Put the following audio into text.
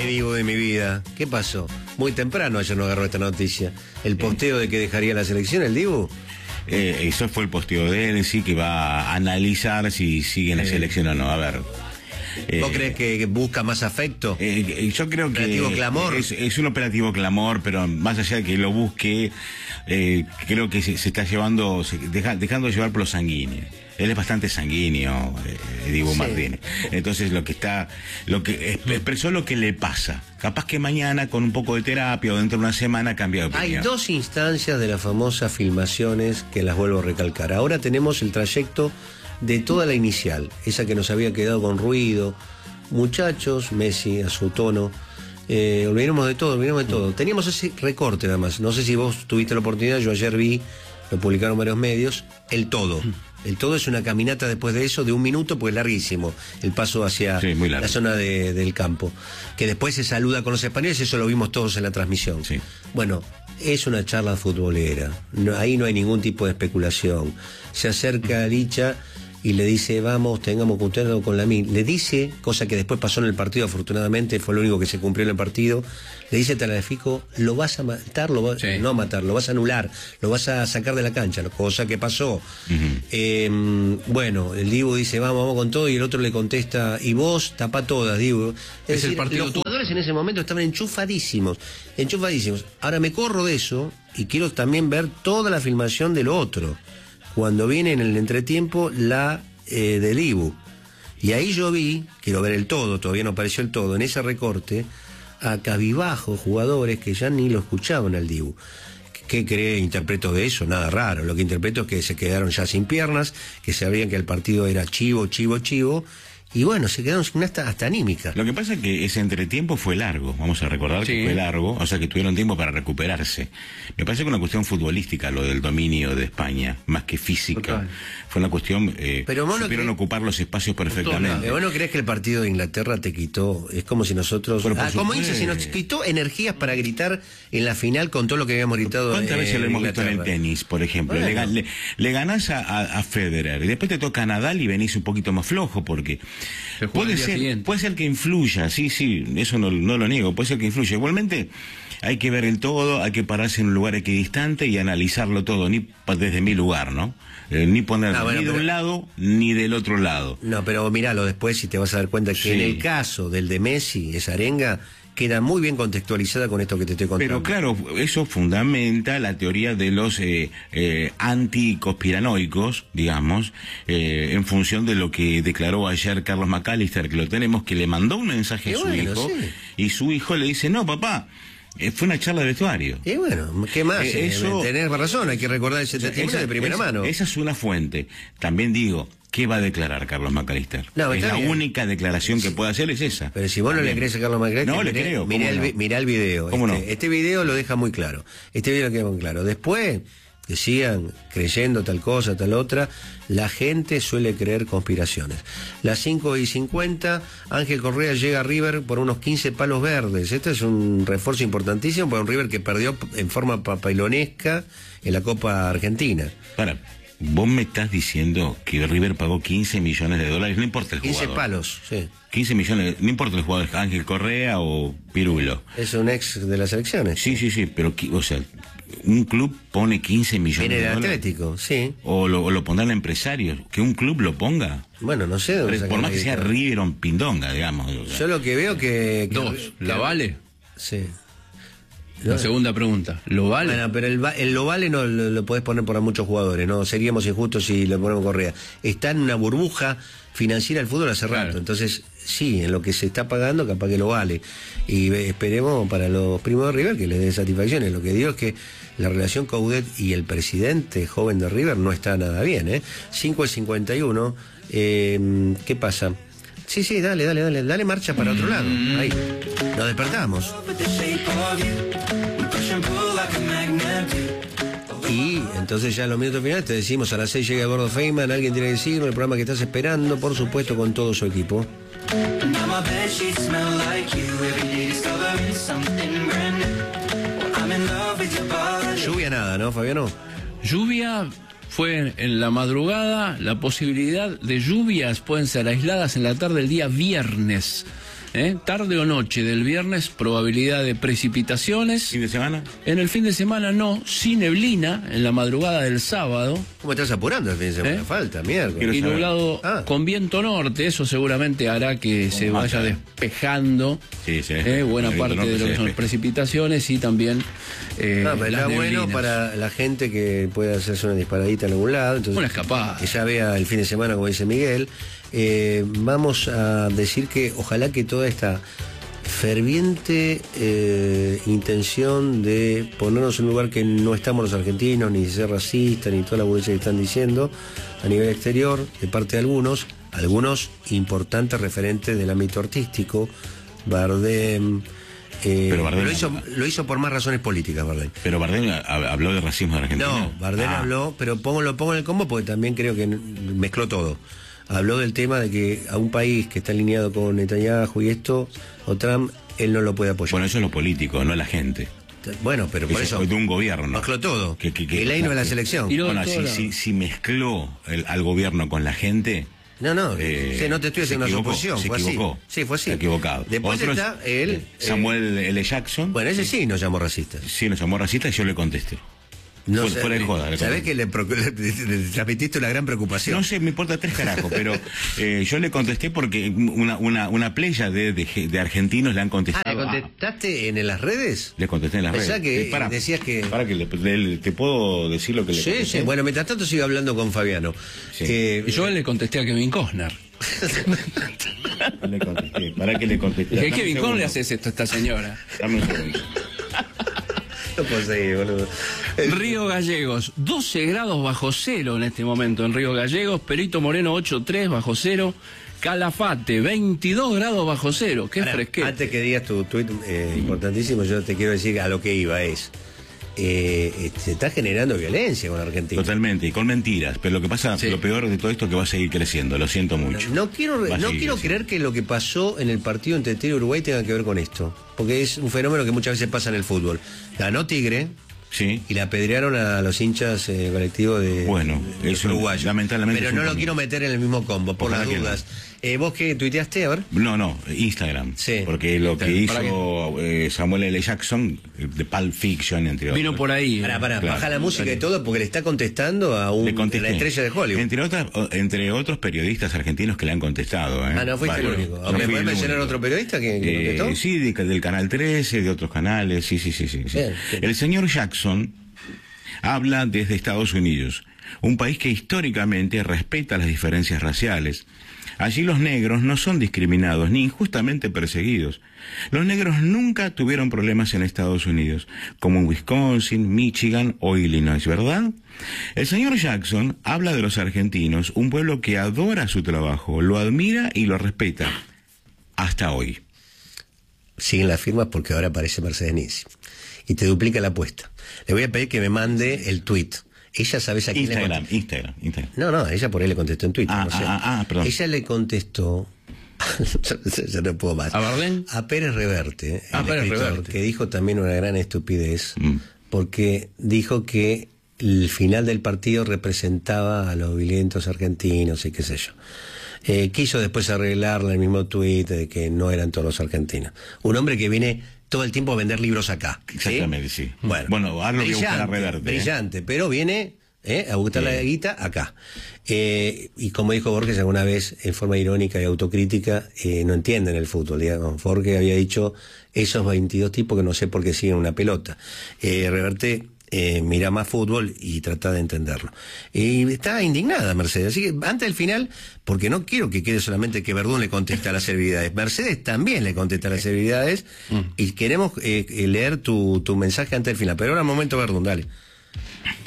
Dibu de mi vida? ¿Qué pasó? Muy temprano ayer no agarró esta noticia. ¿El posteo de que dejaría la selección, el Dibu? Eso fue el posteo de él, sí, que va a analizar si sigue en la selección o no. A ver. ¿Vos crees que busca más afecto? Yo creo que ¿Operativo clamor? Es un operativo clamor, pero más allá de que lo busque, creo que se está llevando, dejando llevar por lo sanguíneo. Él es bastante sanguíneo, Dibu Martínez. Entonces expresó lo que le pasa. Capaz que mañana con un poco de terapia o dentro de una semana cambia de opinión. Hay dos instancias de las famosas filmaciones que las vuelvo a recalcar. Ahora tenemos el trayecto de toda la inicial, esa que nos había quedado con ruido. Muchachos, Messi a su tono. Olvidemos de todo. Teníamos ese recorte nada más. No sé si vos tuviste la oportunidad, yo ayer vi, lo publicaron varios medios, el todo. El todo es una caminata después de eso de 1 minuto, pues larguísimo, el paso hacia la zona del campo. Que después se saluda con los españoles, eso lo vimos todos en la transmisión. Sí. Bueno, es una charla futbolera, ahí no hay ningún tipo de especulación. Se acerca a Licha y le dice, vamos, tengamos cuidado con Lamine. Le dice, cosa que después pasó en el partido, afortunadamente, fue lo único que se cumplió en el partido, le dice a Tagliafico, lo vas a matar, no matar, lo vas a anular, lo vas a sacar de la cancha, cosa que pasó. Bueno, el Dibu dice, vamos con todo, y el otro le contesta, y vos, tapá todas, Dibu. Es decir, los jugadores en ese momento estaban enchufadísimos. Ahora me corro de eso, y quiero también ver toda la filmación de lo otro. Cuando viene en el entretiempo la del Dibu. Y ahí yo vi, quiero ver el todo, todavía no apareció el todo, en ese recorte, a cabizbajo jugadores que ya ni lo escuchaban al Dibu. ¿Qué interpreto de eso? Nada raro. Lo que interpreto es que se quedaron ya sin piernas, que sabían que el partido era chivo, y bueno, se quedaron sin hasta anímica. Lo que pasa es que ese entretiempo fue largo, vamos a recordar que fue largo, o sea que tuvieron tiempo para recuperarse. Me parece que una cuestión futbolística lo del dominio de España, más que física. Total. Fue una cuestión, supieron ocupar los espacios perfectamente. ¿Vos no crees que el partido de Inglaterra te quitó? Es como si nosotros... como dice, si nos quitó energías para gritar en la final con todo lo que habíamos gritado. ¿Cuántas veces lo hemos visto en el tenis, por ejemplo? Bueno. Le ganás a Federer, y después te toca a Nadal y venís un poquito más flojo, porque... Puede ser que influya, sí, eso no lo niego, puede ser que influya. Igualmente hay que ver el todo, hay que pararse en un lugar equidistante y analizarlo todo, ni desde mi lugar, ¿no? Ni poner ni de un lado ni del otro lado. No, pero míralo después y te vas a dar cuenta que en el caso del de Messi, esa arenga queda muy bien contextualizada con esto que te estoy contando. Pero claro, eso fundamenta la teoría de los anticonspiranoicos, digamos, en función de lo que declaró ayer Carlos McAllister, que lo tenemos, que le mandó un mensaje a su hijo, y su hijo le dice, no, papá, fue una charla de vestuario. Y bueno, ¿qué más? Tenés razón, hay que recordar ese testimonio de primera mano. Esa es una fuente. También digo, ¿qué va a declarar Carlos McAllister? No, es la única declaración que puede hacer es esa. Pero si vos no le crees a Carlos McAllister, no le creo. Mirá el video. ¿Cómo no? Este video lo deja muy claro. Después que sigan creyendo tal cosa, tal otra, la gente suele creer conspiraciones. Las 5:50, Ángel Correa llega a River por unos 15 palos verdes. Este es un refuerzo importantísimo para un River que perdió en forma papelonesca en la Copa Argentina. Vos me estás diciendo que River pagó 15 millones de dólares, no importa el jugador. 15 palos, sí. 15 millones, no importa el jugador, Ángel Correa o Pirulo. Es un ex de las selecciones. Sí, pero, o sea, un club pone 15 millones de dólares. En el Atlético, sí. O lo pondrán empresarios, que un club lo ponga. Bueno, no sé. Por más que sea River o Pindonga, digamos. O sea. Yo lo que veo que ¿La vale? Sí. La segunda pregunta, ¿lo vale? Bueno, pero el lo vale no lo podés poner por muchos jugadores, ¿no? Seríamos injustos si le ponemos Correa. Está en una burbuja financiera el fútbol hace rato, entonces sí, en lo que se está pagando capaz que lo vale. Y esperemos para los primos de River que les dé satisfacciones. Lo que digo es que la relación Coudet y el presidente joven de River no está nada bien, 5:51, ¿qué pasa? Sí, dale marcha para otro lado. Ahí, nos despertamos. Y entonces ya en los minutos finales te decimos, a las 6 llega Gordo Feynman, alguien tiene que decirlo, el programa que estás esperando, por supuesto, con todo su equipo. Lluvia nada, ¿no, Fabiano? Lluvia fue en la madrugada, la posibilidad de lluvias pueden ser aisladas en la tarde del día viernes. Tarde o noche del viernes, probabilidad de precipitaciones. ¿Fin de semana? En el fin de semana no, sin neblina, en la madrugada del sábado. ¿Cómo estás apurando el fin de semana? Falta, miércoles. Y nublado con viento norte, eso seguramente hará que se vaya despejando buena parte de lo que son las precipitaciones y también está bueno para la gente que pueda hacerse una disparadita en algún lado. Entonces, una escapada. Que ya vea el fin de semana, como dice Miguel. Vamos a decir que ojalá que toda esta ferviente intención de ponernos en un lugar que no estamos los argentinos, ni ser racistas, ni toda la burguesía que están diciendo a nivel exterior, de parte de algunos importantes referentes del ámbito artístico, Bardem. Pero Bardem lo hizo por más razones políticas, Bardem. Pero Bardem habló de racismo en Argentina. No, Bardem habló, pero lo pongo en el combo porque también creo que mezcló todo. Habló del tema de que a un país que está alineado con Netanyahu y esto, o Trump, él no lo puede apoyar. Bueno, eso es lo político, no la gente. Bueno, pero por eso de un gobierno. Mezcló todo. El año de la selección. Bueno, si mezcló al gobierno con la gente... No, no te estoy haciendo una suposición. Se equivocó. Sí, fue así. Equivocado. Después está él... Samuel L. Jackson. Bueno, ese sí nos llamó racista. Sí, nos llamó racista y yo le contesté. No fuera de joda. ¿Sabés que le transmitiste una gran preocupación? No sé, me importa 3 carajos, pero yo le contesté porque una playa de argentinos le han contestado. ¿Le contestaste en las redes? Le contesté en las redes. Que decías que... Para que te puedo decir lo que le contesté. Sí, bueno, mientras tanto sigo hablando con Fabiano. Y yo le contesté a Kevin Costner. Le contesté, para que le contesté. Kevin, ¿cómo le haces esto a esta señora? Dame un segundo. No puedo seguir, boludo. Río Gallegos, 12 grados bajo cero en este momento en Río Gallegos. Perito Moreno, 8,3 bajo cero. Calafate, 22 grados bajo cero. Qué fresquete. Antes que digas tu tuit importantísimo, yo te quiero decir a lo que iba se está generando violencia con Argentina. Totalmente, y con mentiras. Pero lo que pasa, lo peor de todo esto es que va a seguir creciendo. Lo siento mucho. No quiero creer que lo que pasó en el partido entre Tigre y Uruguay tenga que ver con esto. Porque es un fenómeno que muchas veces pasa en el fútbol. Ganó Tigre. Sí. Y le apedrearon a los hinchas colectivos de uruguayos. Lamentablemente. Pero no lo quiero meter en el mismo combo, por las dudas. ¿Vos qué tuiteaste? A ver. No, Instagram. Sí. Porque lo que hizo Samuel L. Jackson, de Pulp Fiction, entre otros. Vino por ahí. Pará, baja la música y todo, porque le está contestando a la estrella de Hollywood. Entre otros periodistas argentinos que le han contestado. No fuiste el único. ¿Me podés mencionar otro periodista que contestó? Sí, del Canal 13, de otros canales. Sí. Bien. El señor Jackson habla desde Estados Unidos, un país que históricamente respeta las diferencias raciales. Allí los negros no son discriminados ni injustamente perseguidos. Los negros nunca tuvieron problemas en Estados Unidos, como en Wisconsin, Michigan o Illinois, ¿verdad? El señor Jackson habla de los argentinos, un pueblo que adora su trabajo, lo admira y lo respeta. Hasta hoy. Siguen las firmas porque ahora aparece Mercedes Ninzi. Y te duplica la apuesta. Le voy a pedir que me mande el tweet. Ella, ¿sabes a quién Instagram. No, ella por ahí le contestó en Twitter. Perdón. Ella le contestó... yo no puedo más. ¿A Bardem? A Pérez Reverte, Pérez Reverte, que dijo también una gran estupidez, porque dijo que el final del partido representaba a los violentos argentinos y qué sé yo. Quiso después arreglarla en el mismo tuit de que no eran todos los argentinos. Un hombre que viene todo el tiempo a vender libros acá. Exactamente, sí. Bueno, algo que buscar a Reverte. Brillante, pero viene a buscar la guita acá. Y como dijo Borges alguna vez, en forma irónica y autocrítica, no entienden el fútbol. Digamos. Borges había dicho, esos 22 tipos que no sé por qué siguen una pelota. Reverte mira más fútbol y trata de entenderlo. Y está indignada Mercedes. Así que antes del final, porque no quiero que quede solamente que Verdún le contesta a las celebridades, Mercedes también le contesta a las celebridades y queremos leer tu mensaje antes del final. Pero ahora momento Verdún, dale.